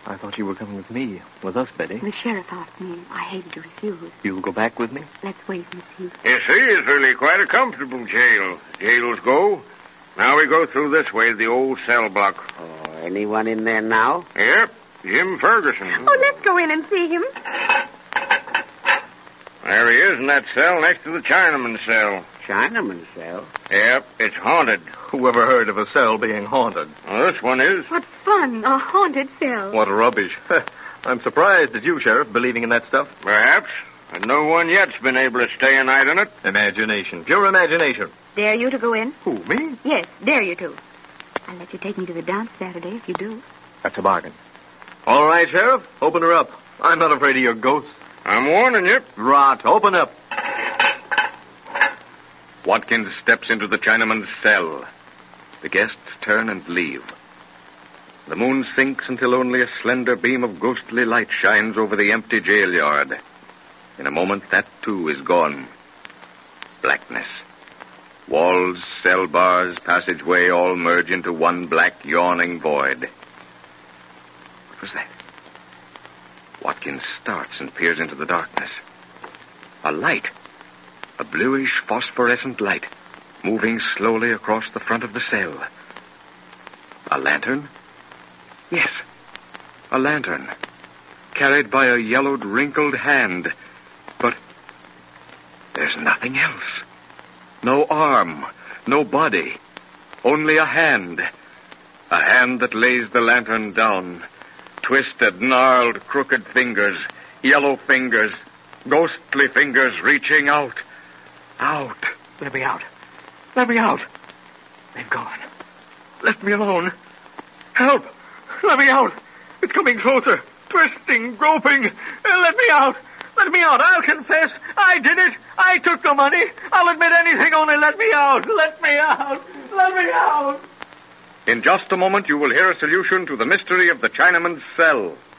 I thought you were coming with me. With us, Betty. The sheriff asked me. I hated to refuse. You'll go back with me? Let's wait and see. You see, it's really quite a comfortable jail. Jails go. Now we go through this way to the old cell block. Oh, anyone in there now? Yep, Jim Ferguson. Oh, let's go in and see him. There he is in that cell next to the Chinaman's cell. Chinaman's cell? Yep, it's haunted. Whoever heard of a cell being haunted? Well, this one is. What fun, a haunted cell. What rubbish. I'm surprised at you, Sheriff, believing in that stuff. Perhaps. And no one yet's been able to stay a night in it. Imagination. Pure imagination. Dare you to go in? Who, me? Yes, dare you to. I'll let you take me to the dance Saturday if you do. That's a bargain. All right, Sheriff. Open her up. I'm not afraid of your ghosts. I'm warning you. Rot. Open up. Watkins steps into the Chinaman's cell. The guests turn and leave. The moon sinks until only a slender beam of ghostly light shines over the empty jail yard. In a moment, that too is gone. Blackness. Walls, cell bars, passageway all merge into one black, yawning void. What was that? Watkins starts and peers into the darkness. A light. A bluish, phosphorescent light, moving slowly across the front of the cell. A lantern? Yes, a lantern, carried by a yellowed, wrinkled hand. But there's nothing else. No arm, no body, only a hand. A hand that lays the lantern down. Twisted, gnarled, crooked fingers, yellow fingers, ghostly fingers reaching out. Out. Let me out. Let me out. They've gone. Let me alone. Help. Let me out. It's coming closer. Twisting, groping. Let me out. Let me out. I'll confess. I did it. I took the money. I'll admit anything, only let me out. Let me out. Let me out. In just a moment, you will hear a solution to the mystery of the Chinaman's cell.